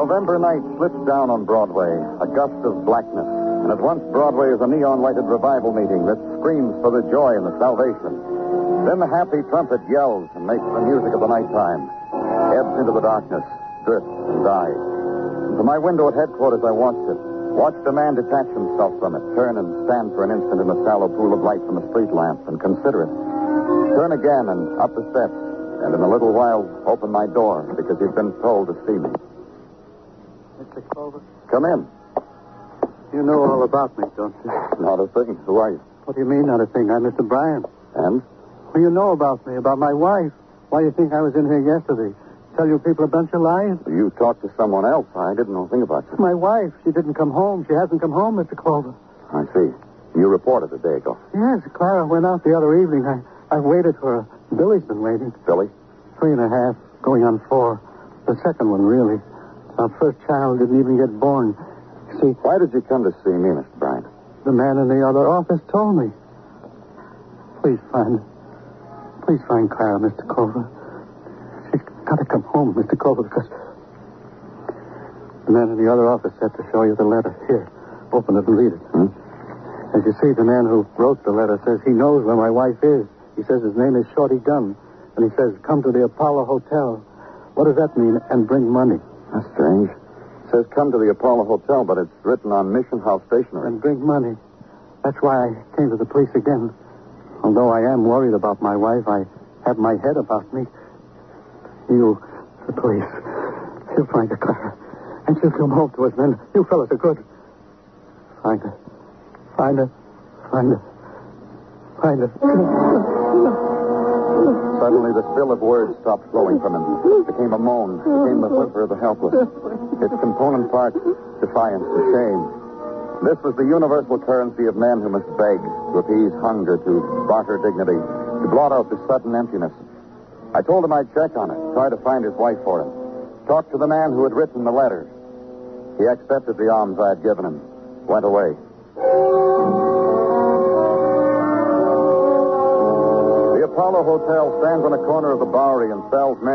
November night slips down on Broadway, a gust of blackness. And at once Broadway is a neon-lighted revival meeting that screams for the joy and the salvation. Then the happy trumpet yells and makes the music of the nighttime, ebbs into the darkness, drifts and dies. And from my window at headquarters, I watched it. Watched a man detach himself from it, turn and stand for an instant in the sallow pool of light from a street lamp and consider it. Turn again and up the steps, and in a little while open my door because he'd been told to see me. Mr. Clover? Come in. You know all about me, don't you? Not a thing. Who are you? What do you mean, not a thing? I'm Mr. Bryan. And? Well, you know about me, about my wife. Why do you think I was in here yesterday? Tell you people a bunch of lies? You talked to someone else. I didn't know a thing about you. My wife. She didn't come home. She hasn't come home, Mr. Clover. I see. You reported a day ago. Yes, Clara went out the other evening. I waited for her. Billy's been waiting. Billy? 3.5, going on 4. The second one, really. Our first child didn't even get born. See, why did you come to see me, Mr. Bryan? The man in the other office told me. Please find Clara, Mr. Clover. She's got to come home, Mr. Clover, because the man in the other office said to show you the letter. Here, open it and read it. As you see, the man who wrote the letter says he knows where my wife is. He says his name is Shorty Gunn, and he says come to the Apollo Hotel. What does that mean? And bring money. That's strange. It says come to the Apollo Hotel, but it's written on Mission House stationery. And bring money. That's why I came to the police again. Although I am worried about my wife, I have my head about me. You, the police, you'll find her, Clara. And she'll come home to us then. You fellas are good. Find her. Find her. Find her. Find her. Suddenly, the spill of words stopped flowing from him. It became a moan. It became the whimper of the helpless. Its component parts, defiance and shame. This was the universal currency of men who must beg, to appease hunger, to barter dignity, to blot out the sudden emptiness. I told him I'd check on it, try to find his wife for him. Talk to the man who had written the letter. He accepted the alms I had given him, went away. The Apollo Hotel stands on a corner of the Bowery and sells men